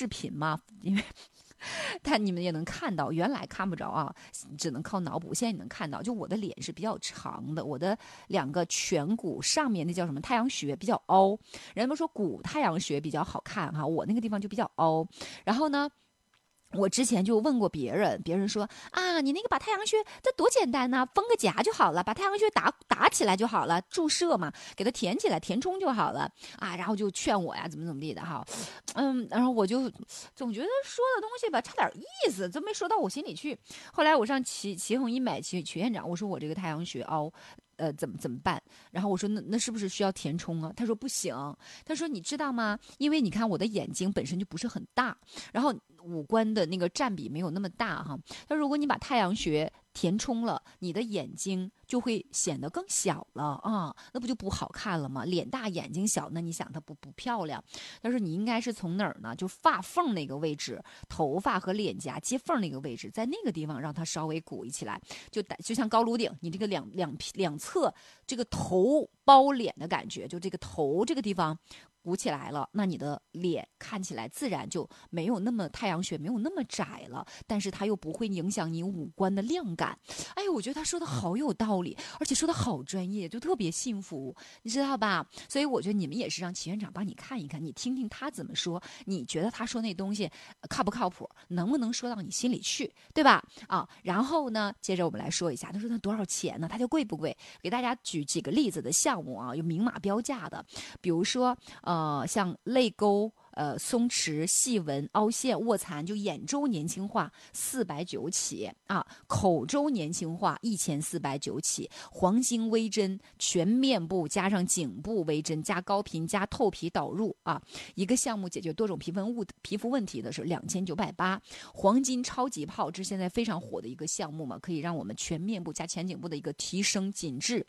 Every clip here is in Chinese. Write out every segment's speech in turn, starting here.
视频嘛，因为但你们也能看到，原来看不着啊，只能靠脑补。现在你能看到，就我的脸是比较长的，我的两个颧骨上面那叫什么太阳穴比较凹，人们说骨太阳穴比较好看哈，我那个地方就比较凹。然后呢，我之前就问过别人，别人说啊，你那个把太阳穴这多简单呐、封个夹就好了，把太阳穴打起来就好了，注射嘛，给它填起来，填充就好了啊。然后就劝我呀，怎么地的哈，然后我就总觉得说的东西吧，差点意思，都没说到我心里去。后来我上祁红医美祁院长，我说我这个太阳穴凹。怎么办？然后我说那是不是需要填充啊？他说不行。他说你知道吗？因为你看我的眼睛本身就不是很大，然后五官的那个占比没有那么大哈。他说如果你把太阳穴填充了，你的眼睛就会显得更小了啊，那不就不好看了吗？脸大眼睛小，那你想它不漂亮？他说你应该是从哪儿呢？就发缝那个位置，头发和脸颊接缝那个位置，在那个地方让它稍微鼓起来，就像高颅顶，你这个两侧这个头包脸的感觉，就这个头这个地方鼓起来了，那你的脸看起来自然就没有那么太阳穴没有那么窄了，但是它又不会影响你五官的亮感。哎呦，我觉得他说的好有道理，而且说的好专业，就特别幸福，你知道吧？所以我觉得你们也是让齐院长帮你看一看，你听听他怎么说，你觉得他说那东西靠不靠谱，能不能说到你心里去，对吧？啊，然后呢，接着我们来说一下，他说那多少钱呢？他就贵不贵？给大家举几个例子的项目啊，有明码标价的，比如说像泪沟。松弛、细纹、凹陷、卧蚕，就眼周年轻化490起啊，口周年轻化1490起，黄金微针全面部加上颈部微针加高频加透皮导入啊，一个项目解决多种皮肤问题的是2980，黄金超级泡这现在非常火的一个项目嘛，可以让我们全面部加前颈部的一个提升紧致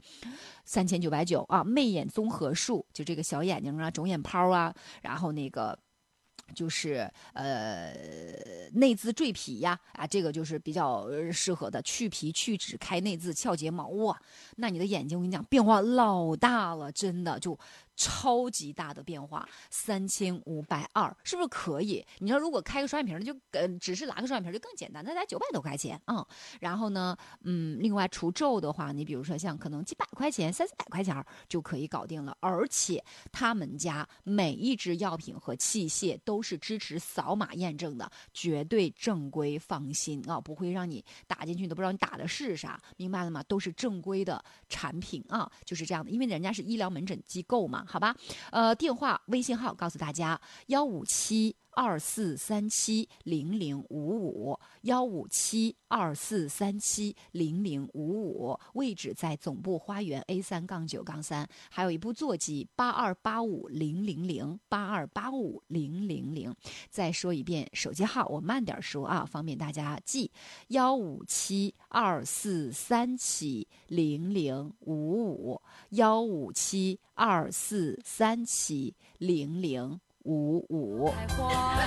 ，3990啊，媚眼综合术就这个小眼睛啊、肿眼泡啊，然后那个。就是内眦赘皮呀啊，这个就是比较适合的，去皮去脂开内眦翘睫毛哇，那你的眼睛我跟你讲变化老大了，真的就超级大的变化，3520是不是可以？你说如果开个双眼皮的就只是拉个双眼皮就更简单，那才900多块钱啊、然后呢，另外除皱的话，你比如说像可能几百块钱、300-400块钱就可以搞定了，而且他们家每一支药品和器械都是支持扫码验证的，绝对正规，放心啊，不会让你打进去你都不知道你打的是啥，明白了吗？都是正规的产品啊，就是这样的，因为人家是医疗门诊机构嘛，好吧？电话、微信号告诉大家15724370055，15724370055，位置在总部花园 A3-9-3，还有一部座机82850008285000。再说一遍手机号，我慢点说啊，方便大家记，15724370055，15724370055。